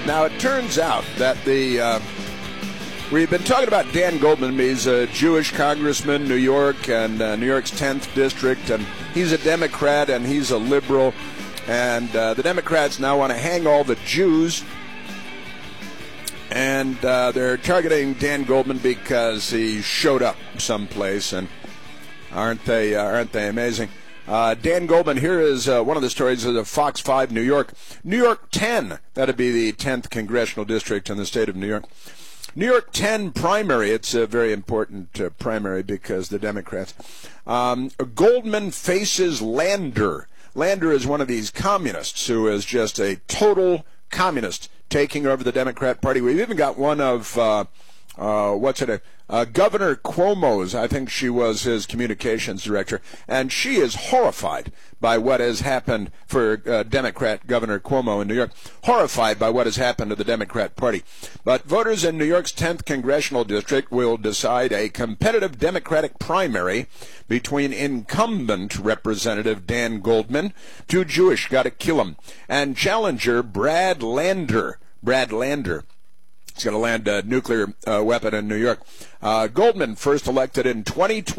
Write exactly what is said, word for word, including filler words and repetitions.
Now, it turns out that the uh, we've been talking about Dan Goldman. He's a Jewish congressman, New York, and uh, New York's tenth district, and he's a Democrat, and he's a liberal. And uh, the Democrats now want to hang all the Jews, and uh, they're targeting Dan Goldman because he showed up someplace, and aren't they, uh, aren't they amazing? Uh, Dan Goldman, here is uh, one of the stories of Fox five New York. New York ten, that would be the tenth congressional district in the state of New York. New York ten primary, it's a very important uh, primary because the Democrats. Um, Goldman faces Lander. Lander is one of these communists who is just a total communist taking over the Democrat Party. We've even got one of, uh, uh, what's it, uh, Governor Cuomo's, I think she was his communications director, and she is horrified by what has happened for uh, Democrat Governor Cuomo in New York, horrified by what has happened to the Democrat Party. But voters in New York's tenth congressional district will decide a competitive Democratic primary between incumbent Representative Dan Goldman, too Jewish, gotta kill him, and challenger Brad Lander. Brad Lander. He's going to land a nuclear uh, weapon in New York. Uh, Goldman, first elected in twenty twenty.